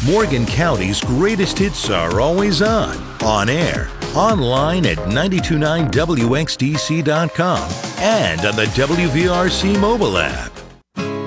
Morgan County's greatest hits are always on air, online at 929wxdc.com, and on the WVRC mobile app.